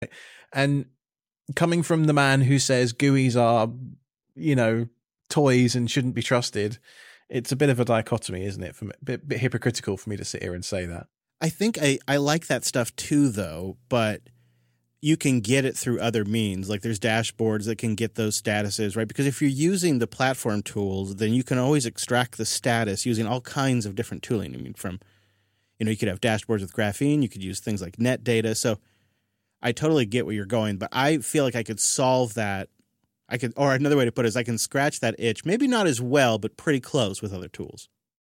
And coming from the man who says GUIs are, toys and shouldn't be trusted, it's a bit of a dichotomy, isn't it? A bit hypocritical for me to sit here and say that. I think I like that stuff too, though, but you can get it through other means. Like there's dashboards that can get those statuses, right? Because if you're using the platform tools, then you can always extract the status using all kinds of different tooling. I mean, you could have dashboards with Graphene. You could use things like net data. So I totally get where you're going, but I feel like I could solve that. Or another way to put it is I can scratch that itch, maybe not as well, but pretty close with other tools.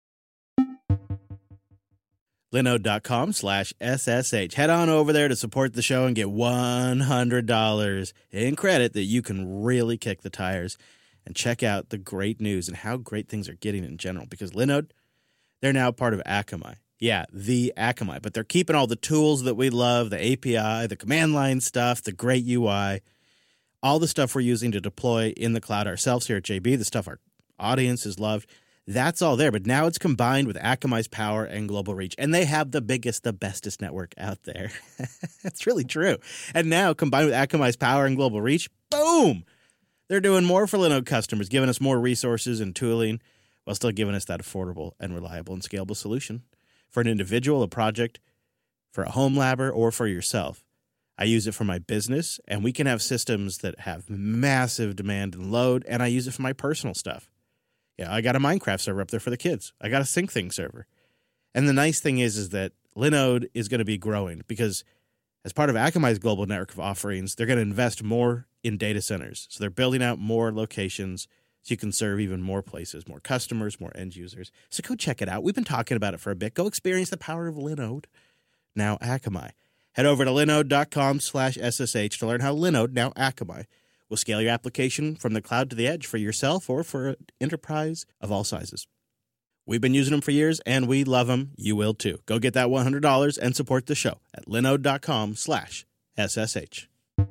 Linode.com/SSH. Head on over there to support the show and get $100 in credit that you can really kick the tires and check out the great news and how great things are getting in general. Because Linode, they're now part of Akamai. Yeah, the Akamai. But they're keeping all the tools that we love, the API, the command line stuff, the great UI, all the stuff we're using to deploy in the cloud ourselves here at JB, the stuff our audience has loved. That's all there, but now it's combined with Akamai's power and global reach, and they have the biggest, the bestest network out there. That's really true. And now, combined with Akamai's power and global reach, boom! They're doing more for Linode customers, giving us more resources and tooling, while still giving us that affordable and reliable and scalable solution for an individual, a project, for a home labber, or for yourself. I use it for my business, and we can have systems that have massive demand and load, and I use it for my personal stuff. Yeah, I got a Minecraft server up there for the kids. I got a SyncThing server. And the nice thing is that Linode is going to be growing because as part of Akamai's global network of offerings, they're going to invest more in data centers. So they're building out more locations so you can serve even more places, more customers, more end users. So go check it out. We've been talking about it for a bit. Go experience the power of Linode, now Akamai. Head over to linode.com/SSH to learn how Linode, now Akamai, will scale your application from the cloud to the edge for yourself or for an enterprise of all sizes. We've been using them for years, and we love them. You will too. Go get that $100 and support the show at linode.com/SSH.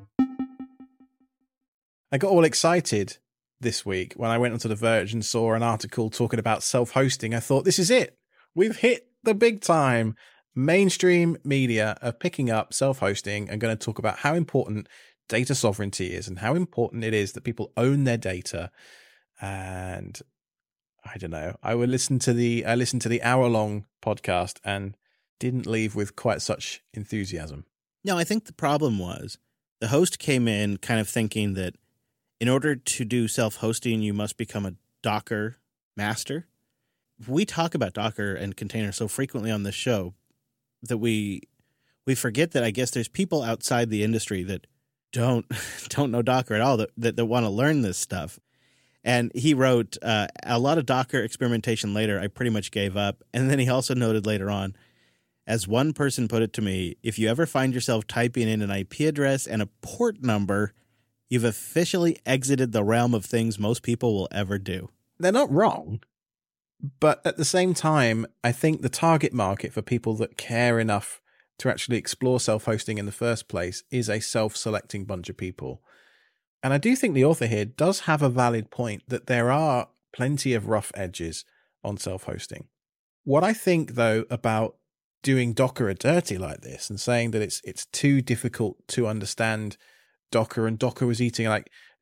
I got all excited this week when I went onto The Verge and saw an article talking about self-hosting. I thought, this is it. We've hit the big time. Mainstream media are picking up self-hosting and going to talk about how important data sovereignty is and how important it is that people own their data. And I don't know, I listened to the hour-long podcast and didn't leave with quite such enthusiasm. No, I think the problem was the host came in kind of thinking that in order to do self-hosting, you must become a Docker master. We talk about Docker and containers so frequently on this show that we forget that I guess there's people outside the industry that don't know Docker at all, that want to learn this stuff. And he wrote, a lot of Docker experimentation later, I pretty much gave up. And then he also noted later on, as one person put it to me, if you ever find yourself typing in an IP address and a port number, you've officially exited the realm of things most people will ever do. They're not wrong. But at the same time, I think the target market for people that care enough to actually explore self-hosting in the first place is a self-selecting bunch of people. And I do think the author here does have a valid point that there are plenty of rough edges on self-hosting. What I think, though, about doing Docker a dirty like this and saying that it's too difficult to understand Docker, and Docker was eating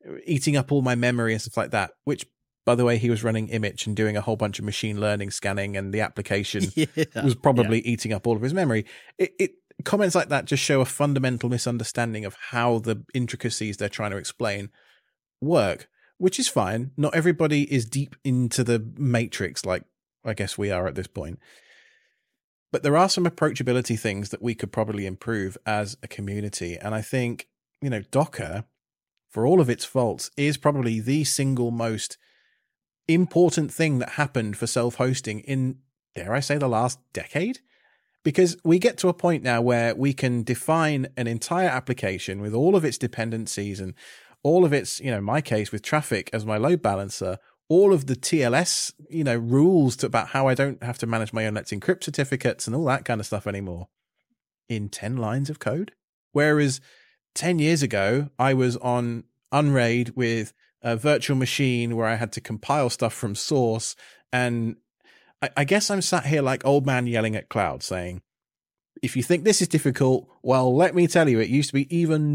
up all my memory and stuff like that, which, by the way, he was running Image and doing a whole bunch of machine learning scanning, and the application was probably eating up all of his memory. Comments like that just show a fundamental misunderstanding of how the intricacies they're trying to explain work, which is fine. Not everybody is deep into the matrix like I guess we are at this point. But there are some approachability things that we could probably improve as a community. And I think, Docker, for all of its faults, is probably the single most important thing that happened for self-hosting in, dare I say, the last decade? Because we get to a point now where we can define an entire application with all of its dependencies and all of its, in my case, with Traefik as my load balancer, all of the TLS, rules about how I don't have to manage my own Let's Encrypt certificates and all that kind of stuff anymore in 10 lines of code. Whereas 10 years ago, I was on Unraid with a virtual machine where I had to compile stuff from source. And I guess I'm sat here like old man yelling at cloud saying, If you think this is difficult, well, let me tell you, it used to be even